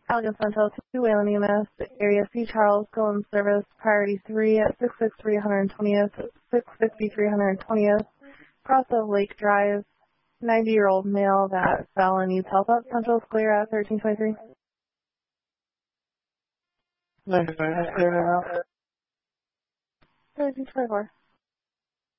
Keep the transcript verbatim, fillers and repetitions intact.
Allegan Central two, Wayland E M S, Area C, Charles, Golden Service, Priority three at six six three one twentieth, six fifty-three one twentieth, cross of Lake Drive, ninety-year-old male that fell and needs help up. Central's clear at thirteen twenty-three. ninety-nine, clear now. thirteen twenty-four.